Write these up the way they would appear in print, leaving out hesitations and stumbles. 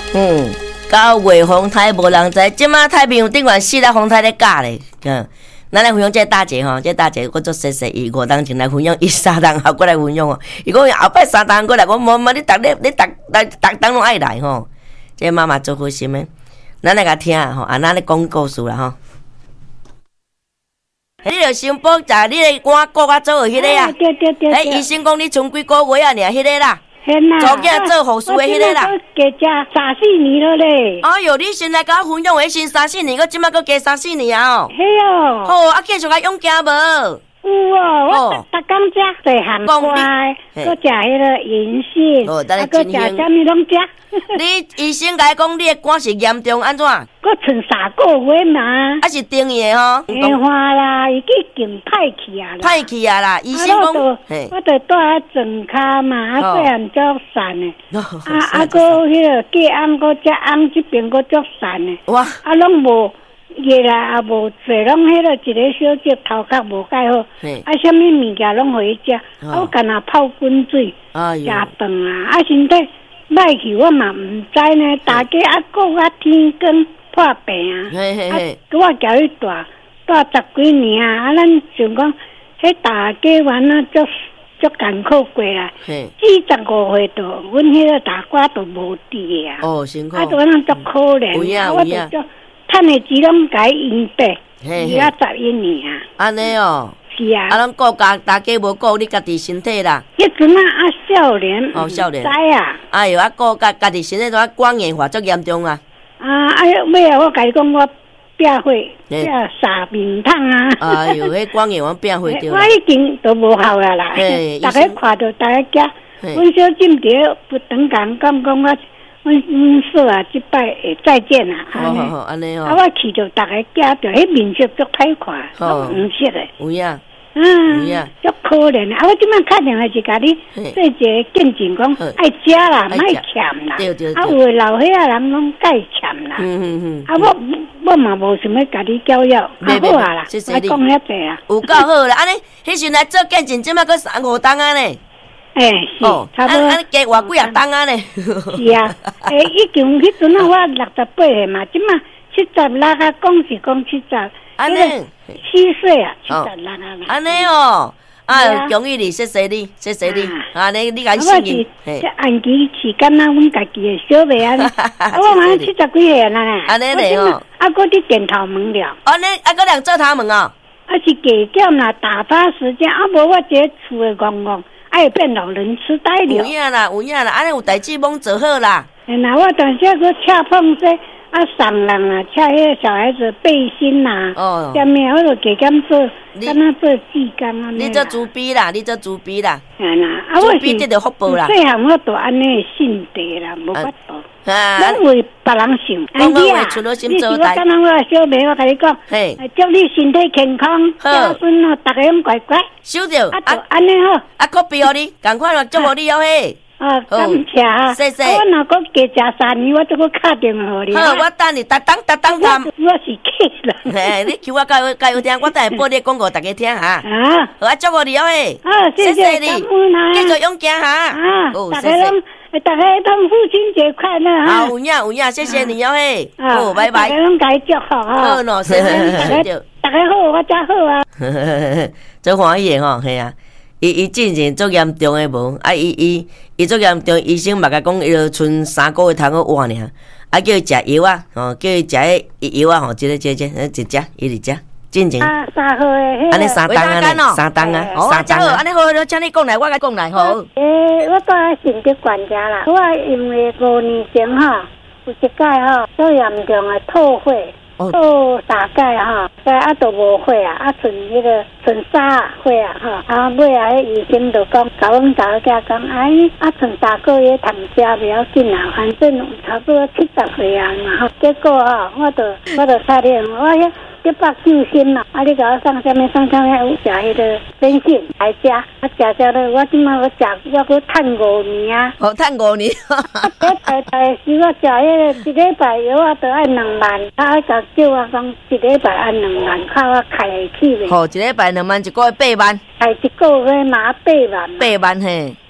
9月风台无人知，即马太平洋顶悬4粒风台咧教咧，咱来分享这大姐吼，这大姐我做谢谢伊5当前来分享，伊3当后过来分享哦。伊讲后摆3当过来，我无你逐当拢爱来吼。这妈妈做好心诶，咱来甲听吼，咱咧讲故事啦吼。你着先补食你个碗骨啊，做迄个啊。对。医生讲你剩几个月啊，尔迄个啦。做囝做护士的迄个啦， 加3、4年了咧。 哎哟，你先来甲我分享的先3、4年，我即摆搁加3、4年啊。 嘿哦。 好，继续甲养囝无？ 有哦，我逐工食细汉乖，搁食迄个银杏，搁食啥物拢食。 你医生甲讲你的肝是严重安怎？ 搁剩3个月嘛。 啊是定义的吼。 变化啦，已经歹去啊啦。 歹去啊啦，医生讲， 我着住啊床骹嘛，细汉足散的。搁迄个隔暗搁只暗这边搁足散的。哇！拢无。热啦，也无做，拢迄个一个小姐头壳无介好，啥物物件拢互伊食，我干那泡滚水，食饭啊，身体歹去，我嘛毋知呢。大家顾天光破病啊，我叫伊住10几年啊，咱想讲，迄大家玩啊，足艰苦过啦。45岁度，阮迄个大瓜都无滴啊。 哦，辛苦。 都咱足可怜，我就足。趁的钱拢改用白，21年啊。 安尼哦。 是啊。 咱顾大家无顾你家己身体啦。 迄阵少年。 哦，少年。 知啊。 哎哟，顾家己身体都肝硬化足严重啊。 尾我甲伊讲我变火，变沙面汤啊。 哎哟，迄肝硬化变火着。 我已经都无效啊啦。大家看到大家惊，阮小姊伫不等讲讲我。阮说啊，即摆会再见啦。 好，安尼哦。 我去着大家家着，迄面色足歹看，都黄色的。 有影。 有影。足可怜的。我即摆打电话是甲你做一个见证，讲爱食啦，莫欠啦。对。有诶老岁仔人拢该欠啦。我嘛无想要甲你教育，好啊啦。我讲遐济啦。 有够好啦，安尼，迄时来做见证，即摆搁3、5当啊呢。 是，差不多。 安尼加偌几啊当啊呢？ 是啊，已经迄阵啊，我68岁嘛，即马76啊，讲是讲70， 安尼 7岁啊，76啊。 安尼哦，恭喜你，谢谢你，谢谢你。安尼你甲伊信任。 这安期时间啊，阮家己的小妹啊，我嘛70几岁啦。 安尼嘞哦。 搁伫电头门了。 安尼搁两做头门哦。 是加减啦，打发时间，无我这厝的公公。爱变老人痴呆了。 有影啦，安尼有代志忙做好啦。 那我当时去恰碰这送人啊，恰迄个小孩子背心啦，下面我就加减做，敢若做技工啊。 你做猪逼啦，猪逼这就福报啦。 细汉我都安尼信地啦，无法度。咱为别人想， 讲我为出了心做代。 敢若我小妹，我甲你讲，祝你身体健康，孝顺哦，大家拢乖乖。 收着。 安尼好。 可比互你，赶快咯，祝福你哦嘿。 感谢啊！ 谢谢。 我若搁加食3年，我就搁打电话互你。 好，我等你，当谈。 我是客人。 嘿，你求我加油听，我等下播你广告大家听哈。好，祝福你哦嘿。 谢谢你， 继续勇敢哈。 大家拢父亲节快乐哈。 有影，谢谢你哦嘿。拜拜。 大家拢该祝福哈。 好喏，谢谢。 大家好，我真好啊。 真欢喜的吼，嘿啊。伊进前足严重的无，伊足严重，医生嘛甲讲，伊就剩3个月通好活尔，叫伊食药啊，叫伊食迄药啊，吼，一只，伊直食，进前。 3号的。 安尼3当啊，3当啊，3当啊。安尼好，请你讲来，我甲讲来好。 我住喺心血管家啦，我因为5年前有一届最严重的吐血。大概都无血啊，剩迄个剩沙血啊尾啊，医生就讲，甲阮大家讲，剩3个月通食袂要紧啊，反正差不多70岁啊嘛结果我就打电话，我190斤啦，你甲我送啥物？有食迄个ben信来食，食咧，我即摆我搁趁5年啊。 趁5年。 大时我食迄个1礼拜药啊，都爱2万，甲叫我讲1礼拜按2万，靠我开会起袂。 1礼拜2万，1个月8万。 开1个月嘛8万。 8万嘿。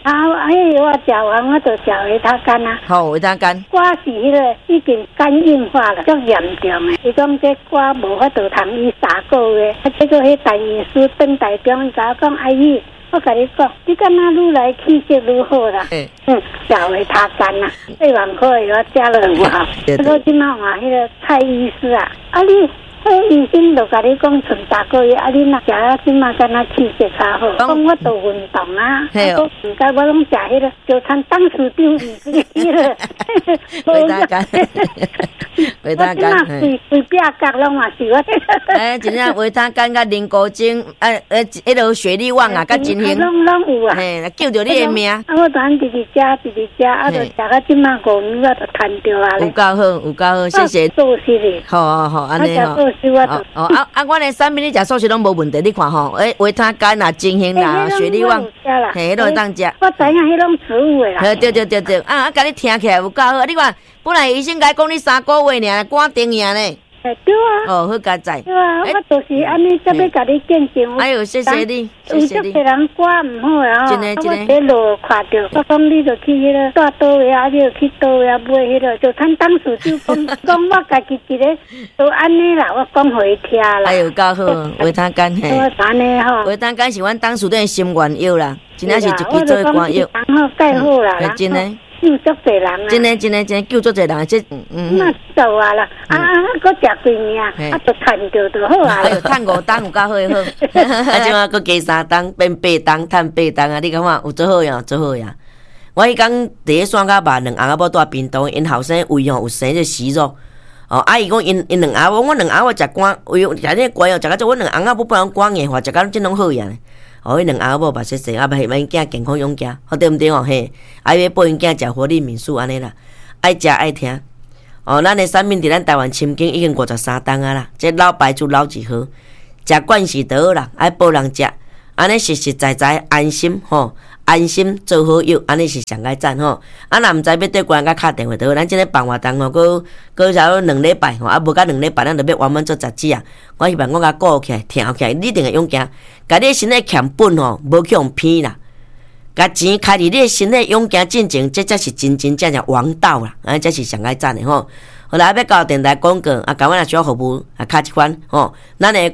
我食完我就食维他干啊。 好，维他干。 我是迄个已经肝硬化了，足严重的。伊讲这我无法度通医3个月，结果迄陈医师等台中甲我讲，阿姨，我甲你讲，你敢若愈来气色愈好啦。食维他干啊，4万块我食了有效。不过即马话迄个蔡医师啊，你。医生就甲你讲剩3个月，你若食啊，即马敢若气色较好。讲我做运动啊，我唔该我拢食迄个，就参当市长伊个。 维他干，维他干， 规壁角拢嘛是我。 真正维他干甲磷钴精，迄落雪利旺啊，甲金星， 拢有啊。 救着你的命。 我当直直食，就食到即马5年我就赚着啊咧。 有够好，谢谢。 做事哩。 好，安尼吼。我的产品你食素食拢无问题，你看吼，维他干啦、金星啦、雪利旺，迄都当食。 我知影迄种植物的啦。 对，甲你听起来有够好。你看，本来医生甲讲你3个月尔，赶定尔呢。 对啊。 好加载。 对啊，我就是安尼，才要甲你见证。 哎呦，谢谢你，谢谢你。 有人肝唔好啊， 真的。 我在路看到，我讲你就去迄个大刀位啊，你就去刀位啊买迄个，就参当时就讲我家己一个，都安尼啦，我讲互伊听啦。 哎呦，够好，维他干嘿。 我安尼吼。 维他干是阮当时的心愿药啦，真正是一支做肝药。 好盖好啦。 真的。 救足侪人啊！ 真的救足侪人，这那走啊啦！搁食几年，就赚着就好啊！ 哎呦，赚5档有够好诶好，即马搁加3档变8档，赚8档啊！你感觉有做好呀？做好呀！我迄天第一线甲肉2阿某住屏东，因后生胃吼有生这息肉。阿姨讲因2阿某，我2阿某食肝，胃食这乖哦，食到这我2阿某不然肝硬化，食到真拢好呀！迄2阿某目细细，啊，袂因囝健康勇健，好对毋对哦？嘿，要报因囝食活力民宿安尼啦，爱食爱听。咱的产品伫咱台湾深耕已经53档啊啦，这老牌子老字号，食惯势就好啦，爱报人食，安尼实实在在安心吼。安心做好药，安尼是上该赞吼。若毋知要对官人甲敲电话，就好。咱即个办活动吼，搁差不多2礼拜吼，无甲2礼拜，咱就要完满做杂志啊。我希望我甲顾起来、听起来，你一定会勇敢。甲你身体欠本吼，无去用骗啦。甲钱开伫你身体勇敢进前，这才是真正王道啦。安尼才是上该赞的吼。好啦，要交电台广告，甲我若需要服务，敲一款吼。咱的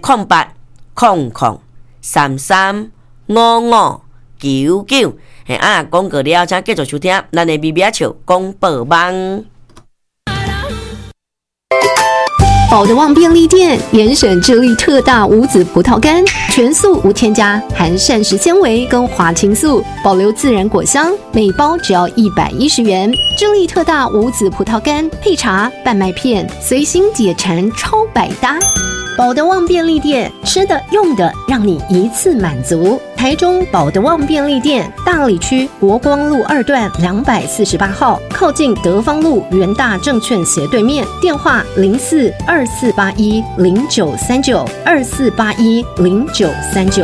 0800335599，广告了，请继续收听咱的咪咪笑广播网。 宝德旺便利店严选智利特大无籽葡萄干，全素无添加，含膳食纤维跟花青素，保留自然果香，每包只要110元。智利特大无籽葡萄干配茶、半麦片，随心解馋，超百搭。宝德旺便利店，吃的用的让你一次满足。台中宝德旺便利店大里区国光路2段248号，靠近德芳路元大证券斜对面，电话042481093924810939。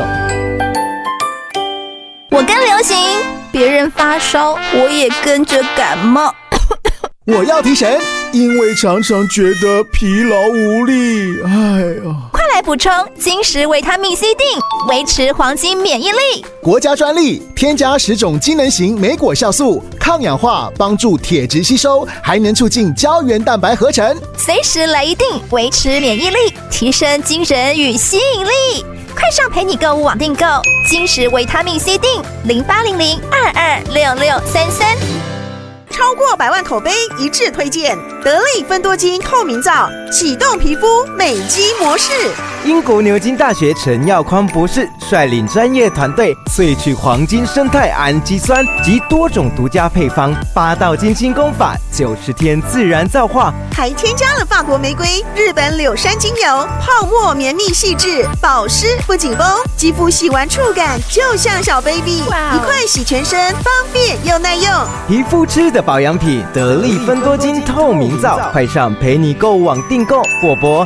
我跟流行，别人发烧，我也跟着感冒。 我要提神，因为常常觉得疲劳无力。哎呦！ 快来补充金石维他命 C 锭，维持黄金免疫力。 国家专利，添加10种机能型莓果酵素，抗氧化，帮助铁质吸收，还能促进胶原蛋白合成。 随时来一锭，维持免疫力，提升精神与吸引力。快上陪你购物网订购金石维他命 C 锭，0800226633。 超过100万口碑一致推荐得力芬多精透明皂，启动皮肤美肌模式。 英国牛津大学陈耀匡博士率领专业团队萃取黄金生态氨基酸及多种独家配方，8道精心功法，90天自然皂化， 还添加了法国玫瑰、日本柳杉精油，泡沫绵密细致，保湿不紧绷，肌肤洗完触感就像小 baby， 一块洗全身，方便又耐用。 皮肤吃的保养品得力芬多精透明皂，快上陪你购物网订购或拨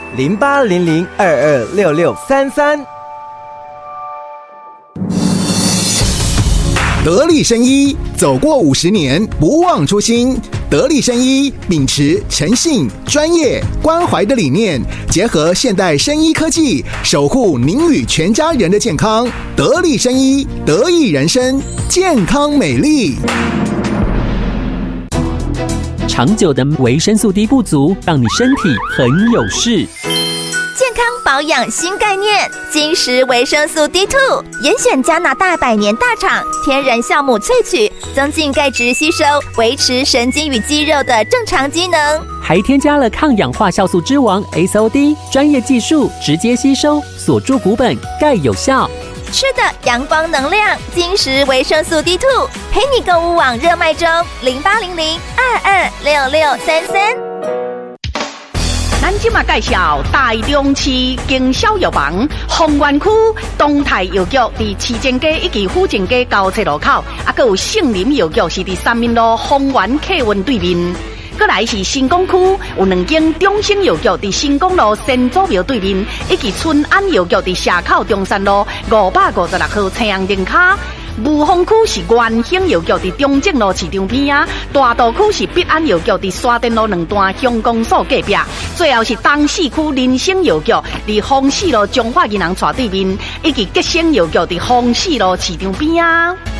0800226633。 得力生医，走过50年，不忘初心。 得力生医秉持诚信、专业、关怀的理念，结合现代生医科技，守护您与全家人的健康。得力生医，得益人生，健康美丽。 长久的维生素 D 不足，让你身体很有事。 健康保养新概念，金石维生素 D2， 严选加拿大100年大厂天然酵母萃取，增进钙质吸收，维持神经与肌肉的正常机能。 还添加了抗氧化酵素之王 SOD， 专业技术直接吸收，锁住骨本，钙有效。 吃的阳光能量，金石维生素 D2， 陪你购物网热卖中，0800-226633。 咱今嘛介绍台中市经销药房丰原区东泰药局，伫市政街以及府政街交叉路口，还有杏林药局是伫三民路丰原客运对面。过来是新港区有2间中兴药局伫新港路新祖庙对面，以及春安药局伫社口中山路556号青阳灯卡。雾峰区是元兴药局伫中正路市场边啊，大道区是必安药局伫沙田路2段乡公所隔壁，最后是东市区林生药局伫丰市路中华银行斜对面，以及吉生药局伫丰市路市场边啊。